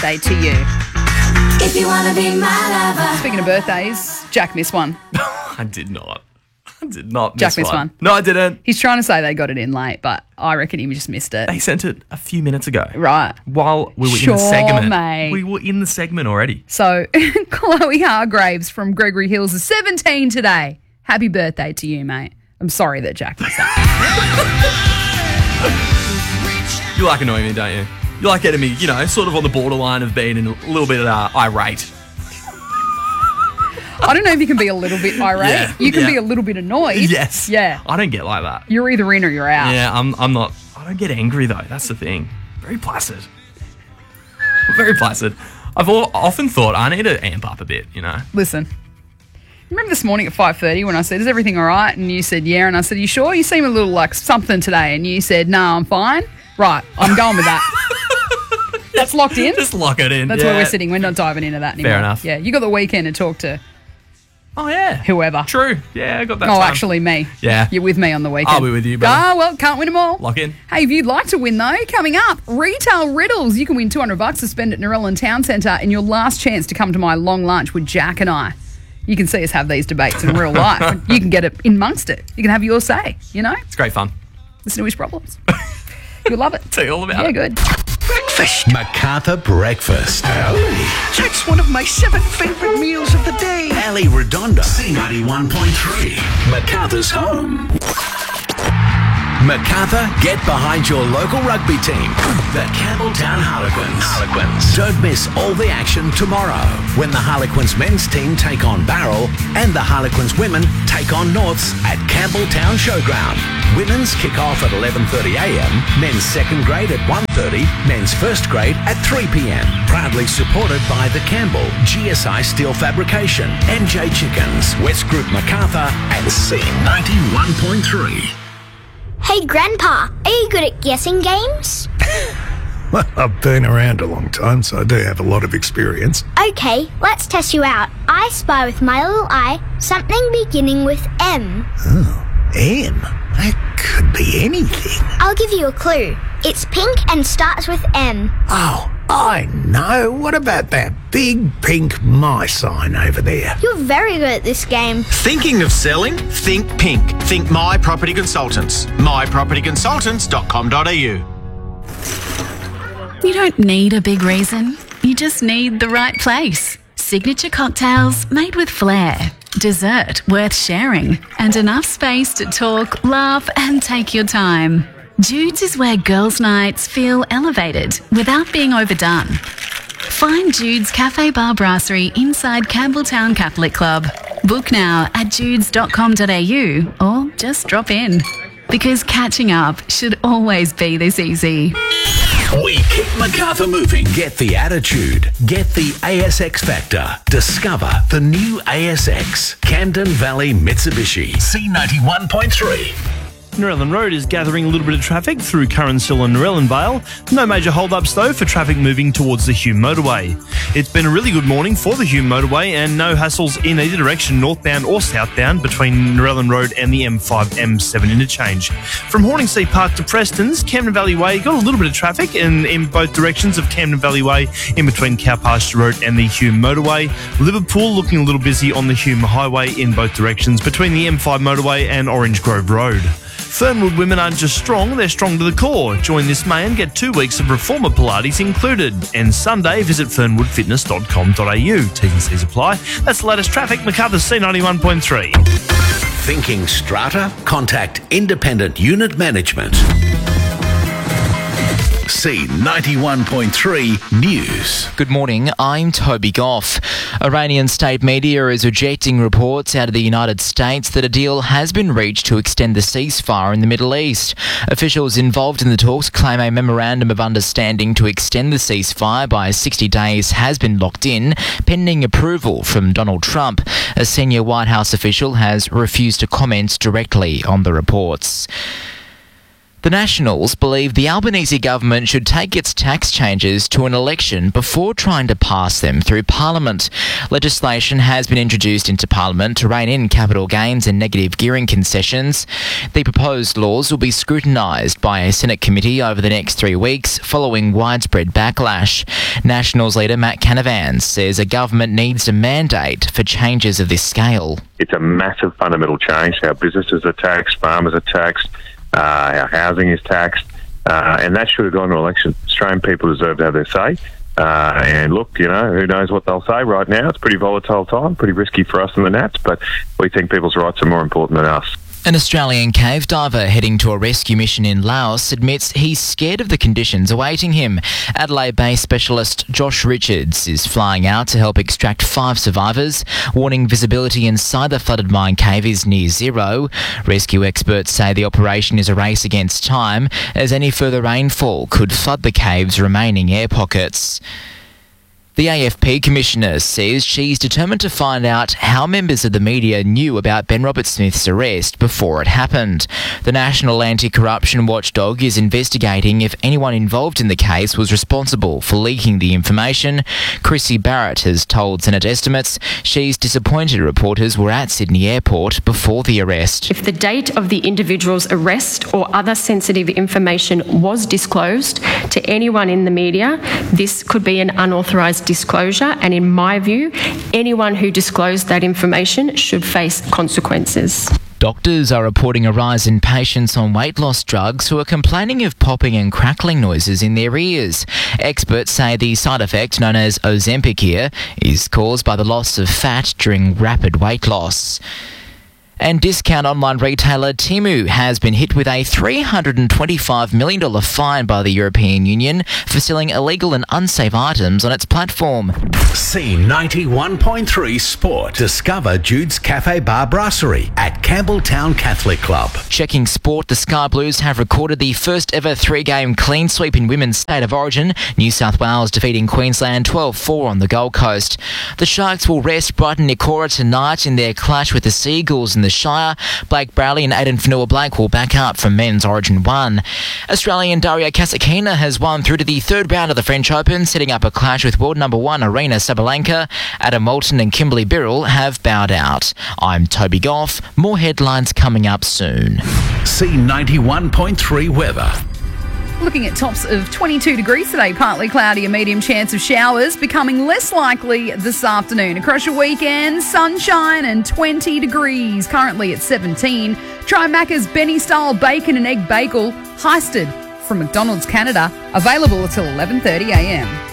birthday to you. If you want to be my lover. Speaking of birthdays, Jack missed one. I did not Jack missed one. No, I didn't. He's trying to say they got it in late, but I reckon he just missed it. They sent it a few minutes ago. Right. While we were Sure, in the segment. mate. We were in the segment already. So, Chloe Hargraves from Gregory Hills is 17 today. Happy birthday to you, mate. I'm sorry that Jack missed that. You like annoying me, don't you? You like getting me, sort of on the borderline of being a little bit irate. I don't know if you can be a little bit irate. Yeah, You can yeah. be a little bit annoyed. Yes. Yeah. I don't get like that. You're either in or you're out. Yeah, I'm not. I don't get angry though. That's the thing. Very placid. Very placid. I've often thought I need to amp up a bit, Listen. Remember this morning at 5:30 when I said, is everything all right? And you said, yeah. And I said, are you sure? You seem a little like something today. And you said, no, I'm fine. Right, I'm going with that. That's locked in? Just lock it in. That's where we're sitting. We're not diving into that anymore. Fair enough. Yeah, you got the weekend to talk to Oh, yeah. whoever. True. Yeah, I got that Oh, time. actually me. Yeah. You're with me on the weekend. I'll be with you, brother. Well, can't win them all. Lock in. Hey, if you'd like to win, though, coming up, Retail Riddles. You can win $200 to spend at Narellan Town Centre and your last chance to come to my long lunch with Jack and I. You can see us have these debates in real life. You can get it in amongst it. You can have your say, It's great fun. Listen to his problems. You'll love it. Tell you all about Yeah, it. good. Breakfast. MacArthur Breakfast. That's one of my 7 favourite meals of the day. Ali Redonda. C91.3. MacArthur's home. MacArthur, get behind your local rugby team, the Campbelltown Harlequins. Don't miss all the action tomorrow when the Harlequins men's team take on Barrel and the Harlequins women take on Norths at Campbelltown Showground. Women's kick off at 11:30am, men's second grade at 1:30, men's first grade at 3pm. Proudly supported by the Campbell, GSI Steel Fabrication, NJ Chickens, West Group MacArthur and C91.3. Hey, Grandpa, are you good at guessing games? Well, I've been around a long time, so I do have a lot of experience. Okay, let's test you out. I spy with my little eye something beginning with M. M? That could be anything. I'll give you a clue. It's pink and starts with M. Oh, I know. What about that big pink my sign over there? You're very good at this game. Thinking of selling? Think pink. Think My Property Consultants. mypropertyconsultants.com.au. You don't need a big reason. You just need the right place. Signature cocktails made with flair. Dessert worth sharing. And enough space to talk, laugh and take your time. Jude's is where girls' nights feel elevated without being overdone. Find Jude's Cafe Bar Brasserie inside Campbelltown Catholic Club. Book now at judes.com.au or just drop in. Because catching up should always be this easy. We keep MacArthur moving. Get the attitude. Get the ASX factor. Discover the new ASX. Camden Valley Mitsubishi. C91.3. Narellan Road is gathering a little bit of traffic through Curransill and Narellan Vale. No major hold-ups though for traffic moving towards the Hume motorway. It's been a really good morning for the Hume motorway and no hassles in either direction, northbound or southbound, between Narellan Road and the M5-M7 interchange. From Horningsea Park to Preston's, Camden Valley Way got a little bit of traffic in both directions of Camden Valley Way in between Cow Pasture Road and the Hume motorway. Liverpool looking a little busy on the Hume highway in both directions between the M5 motorway and Orange Grove Road. Fernwood women aren't just strong, they're strong to the core. Join this May and get 2 weeks of Reformer Pilates included. And Sunday, visit fernwoodfitness.com.au. T's and C's apply. That's the latest traffic. MacArthur C91.3. Thinking strata? Contact Independent Unit Management. C91.3 News. Good morning, I'm Toby Goff. Iranian state media is rejecting reports out of the United States that a deal has been reached to extend the ceasefire in the Middle East. Officials involved in the talks claim a memorandum of understanding to extend the ceasefire by 60 days has been locked in, pending approval from Donald Trump. A senior White House official has refused to comment directly on the reports. The Nationals believe the Albanese government should take its tax changes to an election before trying to pass them through Parliament. Legislation has been introduced into Parliament to rein in capital gains and negative gearing concessions. The proposed laws will be scrutinised by a Senate committee over the next 3 weeks following widespread backlash. Nationals leader Matt Canavan says a government needs a mandate for changes of this scale. It's a massive fundamental change. How businesses are taxed, farmers are taxed, our housing is taxed, and that should have gone to election. Australian people deserve to have their say. And look, who knows what they'll say right now. It's a pretty volatile time, pretty risky for us in the Nats, but we think people's rights are more important than us. An Australian cave diver heading to a rescue mission in Laos admits he's scared of the conditions awaiting him. Adelaide-based specialist Josh Richards is flying out to help extract 5 survivors, warning visibility inside the flooded mine cave is near zero. Rescue experts say the operation is a race against time, as any further rainfall could flood the cave's remaining air pockets. The AFP Commissioner says she's determined to find out how members of the media knew about Ben Roberts-Smith's arrest before it happened. The National Anti-Corruption Watchdog is investigating if anyone involved in the case was responsible for leaking the information. Chrissy Barrett has told Senate Estimates she's disappointed reporters were at Sydney Airport before the arrest. If the date of the individual's arrest or other sensitive information was disclosed to anyone in the media, this could be an unauthorised disclosure, and in my view, anyone who disclosed that information should face consequences. Doctors are reporting a rise in patients on weight loss drugs who are complaining of popping and crackling noises in their ears. Experts say the side effect, known as Ozempic ear, is caused by the loss of fat during rapid weight loss. And discount online retailer Temu has been hit with a $325 million fine by the European Union for selling illegal and unsafe items on its platform. C91.3 Sport. Discover Jude's Cafe Bar Brasserie at Campbelltown Catholic Club. Checking sport, the Sky Blues have recorded the first ever 3-game clean sweep in women's state of origin. New South Wales defeating Queensland 12-4 on the Gold Coast. The Sharks will rest Brighton Nikora tonight in their clash with the Seagulls in the Shire. Blake Browley and Aidan Fanua-Blake will back up from men's Origin 1. Australian Daria Kasatkina has won through to the third round of the French Open, setting up a clash with world number 1 Arina Sabalenka. Adam Moulton and Kimberly Birrell have bowed out. I'm Toby Goff. More headlines coming up soon. C91.3 weather. Looking at tops of 22 degrees today, partly cloudy, a medium chance of showers, becoming less likely this afternoon. Across your weekend, sunshine and 20 degrees, currently at 17. Try Macca's Benny-style bacon and egg bagel, heisted from McDonald's Canada, available until 11:30 a.m.